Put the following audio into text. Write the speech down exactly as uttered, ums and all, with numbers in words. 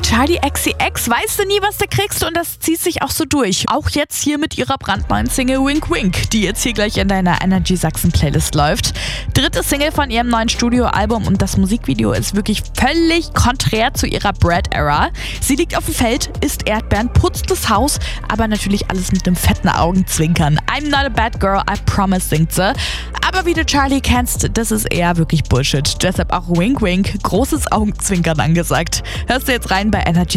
Charli X C X, weißt du nie, was du kriegst, und das zieht sich auch so durch. Auch jetzt hier mit ihrer brandneuen Single Wink Wink, die jetzt hier gleich in deiner Energy Sachsen Playlist läuft. Dritte Single von ihrem neuen Studioalbum, und das Musikvideo ist wirklich völlig konträr zu ihrer Brad-Era. Sie liegt auf dem Feld, isst Erdbeeren, putzt das Haus, aber natürlich alles mit einem fetten Augenzwinkern. I'm not a bad girl, I promise, singt sie. Aber wie du Charli kennst, das ist eher wirklich Bullshit. Deshalb auch Wink Wink, großes Augenzwinkern angesagt. Hörst du jetzt rein bei Energy